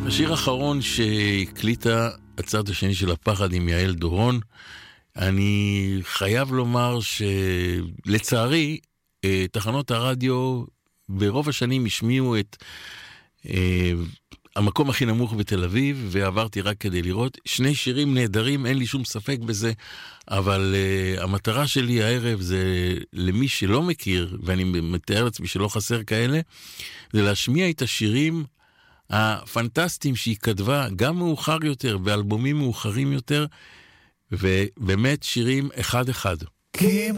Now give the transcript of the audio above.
השיר האחרון שהקליטה הצד השני של הפחד עם יעל דורון, אני חייב לומר שלצערי תחנות הרדיו ברוב השנים השמיעו את המקום הכי נמוך בתל אביב, ועברתי רק כדי לראות. שני שירים נהדרים, אין לי שום ספק בזה, אבל המטרה שלי הערב זה למי שלא מכיר, ואני מתאר לעצמי שלא חסר כאלה, זה להשמיע את השירים הפנטסטיים שהיא כתבה, גם מאוחר יותר, באלבומים מאוחרים יותר, ובאמת שירים אחד אחד.